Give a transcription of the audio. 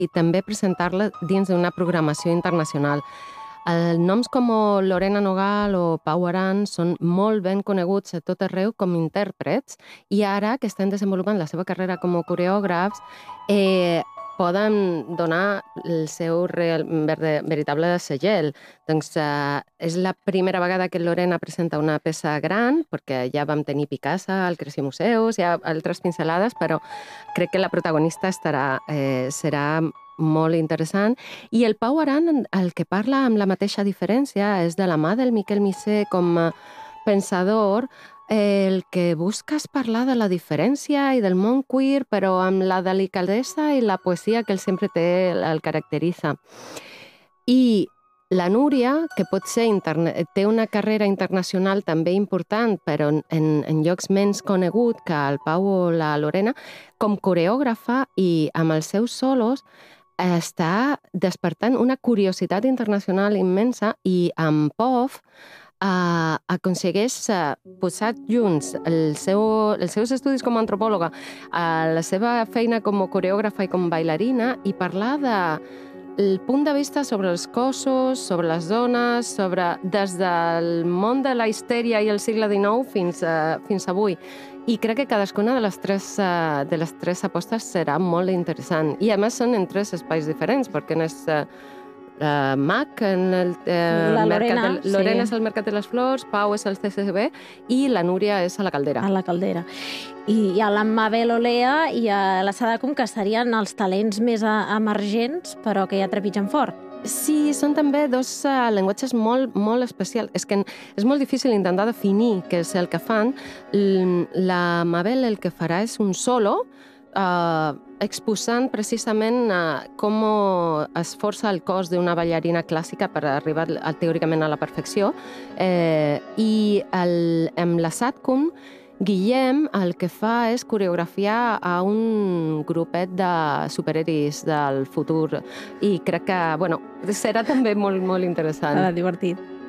i també presentar-la dins d'una programació internacional. Noms com Lorena Nogal o Pau Aran són molt ben coneguts a tot arreu com intèrprets i ara que estan desenvolupant la seva carrera com a coreògrafs poden donar el seu veritable segell. Doncs és la primera vegada que Lorena presenta una peça gran, perquè ja vam tenir Picasso, el Creació Museus, hi ha altres pincelades, però crec que la protagonista serà molt interessant. I el Pau Aran, el que parla amb la mateixa diferència, és de la mà del Miquel Missé com a pensador, el que busca és parlar de la diferència i del món queer, però amb la delicadesa i la poesia que ell sempre el caracteritza. I la Núria, que té una carrera internacional també important, però en llocs menys conegut que el Pau o la Lorena, com coreògrafa i amb els seus solos, està despertant una curiositat internacional immensa i amb POF aconsegueix posar junts els seus estudis com a antropòloga, la seva feina com a coreògrafa i com a bailarina i parlar del punt de vista sobre els cossos, sobre les dones, des del món de la histèria i el segle XIX fins avui. I crec que cadascuna de les tres apostes serà molt interessant. I a més són en tres espais diferents, perquè no és MAC, Lorena és al Mercat de les Flors, Pau és al CCB i la Núria és a la Caldera. A la Caldera. I hi ha la Mabel Olea i la Sadacum, que serien els talents més emergents, però que ja trepitgen fort. Sí, són també dos llenguatges molt, molt especials. És que és molt difícil intentar definir què és el que fan. La Mabel el que farà és un solo, exposant precisament com es força el cos d'una ballarina clàssica per arribar teòricament a la perfecció. I amb la Sadcum, Guillem el que fa és coreografiar a un grupet de superheris del futur i crec que serà també molt, molt interessant. Serà divertit.